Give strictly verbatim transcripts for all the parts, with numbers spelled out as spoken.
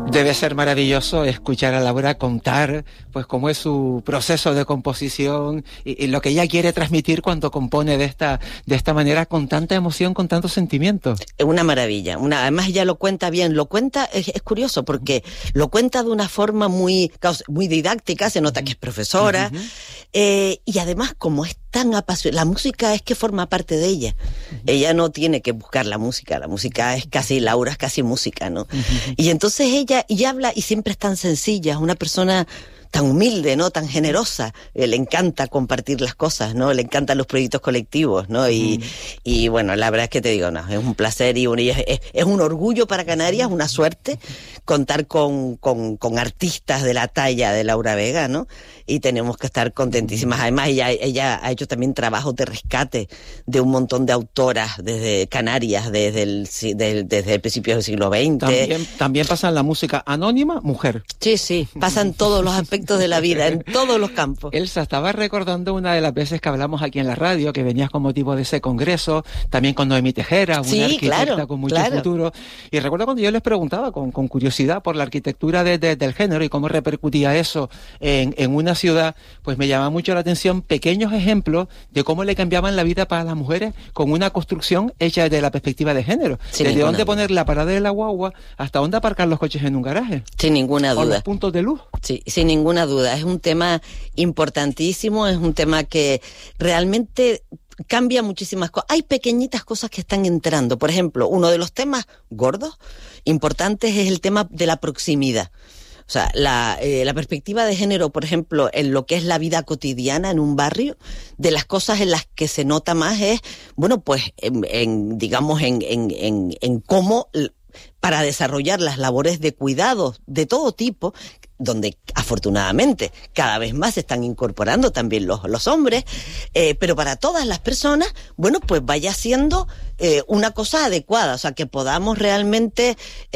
Debe ser maravilloso escuchar a Laura contar pues cómo es su proceso de composición y, y lo que ella quiere transmitir cuando compone de esta de esta manera, con tanta emoción, con tanto sentimiento. Es una maravilla. Una, además ella lo cuenta bien, lo cuenta, es, es curioso porque lo cuenta de una forma muy, muy didáctica, se nota que es profesora, uh-huh. eh, y además como es tan apasionada, la música es que forma parte de ella. Uh-huh. Ella no tiene que buscar la música, la música es casi, Laura es casi música, ¿no? Uh-huh. Y entonces ella, y habla, y siempre es tan sencilla, es una persona tan humilde, ¿no? Tan generosa. Eh, le encanta compartir las cosas, ¿no? Le encantan los proyectos colectivos, ¿no? Y, mm. y bueno, la verdad es que te digo, no, es un placer y, un, y es, es, es un orgullo para Canarias, una suerte contar con, con, con artistas de la talla de Laura Vega, ¿no? Y tenemos que estar contentísimas. Además, ella, ella ha hecho también trabajos de rescate de un montón de autoras desde Canarias, desde el, de, desde el principio del siglo veinte. También, también pasa en la música anónima, mujer. Sí, sí, pasan todos los aspectos de la vida, en todos los campos. Elsa, estaba recordando una de las veces que hablamos aquí en la radio, que venías con motivo de ese congreso, también con Noemí Tejera, una sí, arquitecta claro, con mucho claro. futuro. Y recuerdo cuando yo les preguntaba con, con curiosidad por la arquitectura de, de, del género y cómo repercutía eso en, en una ciudad, pues me llamaba mucho la atención pequeños ejemplos de cómo le cambiaban la vida para las mujeres con una construcción hecha desde la perspectiva de género. Sin desde dónde duda. Poner la parada de la guagua hasta dónde aparcar los coches en un garaje. Sin ninguna duda. O los puntos de luz. Sí, sin ninguna duda. Es un tema importantísimo, es un tema que realmente cambia muchísimas cosas. Hay pequeñitas cosas que están entrando. Por ejemplo, uno de los temas gordos, importantes, es el tema de la proximidad. O sea, la, eh, la perspectiva de género, por ejemplo, en lo que es la vida cotidiana en un barrio, de las cosas en las que se nota más es, bueno, pues, en, en, digamos, en, en, en, en cómo, para desarrollar las labores de cuidado de todo tipo, donde afortunadamente cada vez más se están incorporando también los, los hombres, eh, pero para todas las personas, bueno, pues vaya siendo eh, una cosa adecuada, o sea, que podamos realmente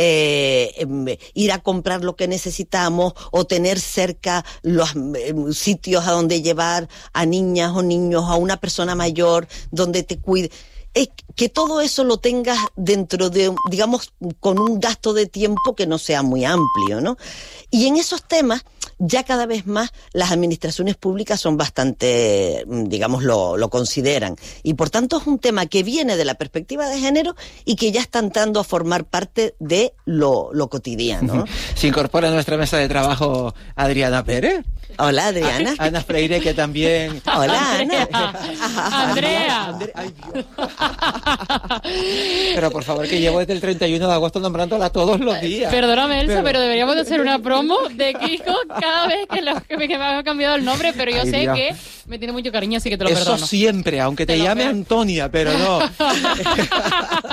eh, ir a comprar lo que necesitamos o tener cerca los eh, sitios a donde llevar a niñas o niños, a una persona mayor, donde te cuide. Es que todo eso lo tengas dentro de, digamos, con un gasto de tiempo que no sea muy amplio, ¿no? Y en esos temas, ya cada vez más las administraciones públicas son bastante, digamos, lo, lo consideran. Y por tanto es un tema que viene de la perspectiva de género y que ya está entrando a formar parte de lo, lo cotidiano. Se incorpora a nuestra mesa de trabajo Adriana Pérez. Hola, Adriana. Ana Freire, que también... Hola, Andrea. Ana. Andrea. Andrea. Ay, Dios. Pero por favor, que llevo desde el treinta y uno de agosto nombrándola todos los días. Perdóname, Elsa, pero, pero deberíamos de hacer una promo de Kiko cada vez que, lo, que, me, que me ha cambiado el nombre, pero yo Ay, sé Dios. que me tiene mucho cariño, así que te lo Eso perdono. siempre, aunque te, Te llame per- Antonia, pero no.